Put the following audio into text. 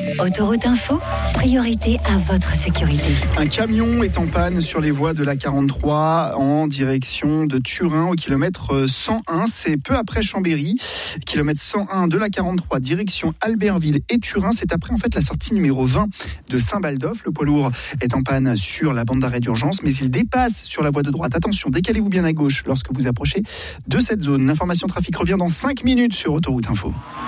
Autoroute Info, priorité à votre sécurité. Un camion est en panne sur les voies de la 43 en direction de Turin au kilomètre 101. C'est peu après Chambéry, kilomètre 101 de la 43, direction Albertville et Turin. C'est après la sortie numéro 20 de Saint-Baldoff. Le poids lourd est en panne sur la bande d'arrêt d'urgence, mais il dépasse sur la voie de droite. Attention, décalez-vous bien à gauche lorsque vous approchez de cette zone. L'information trafic revient dans 5 minutes sur Autoroute Info.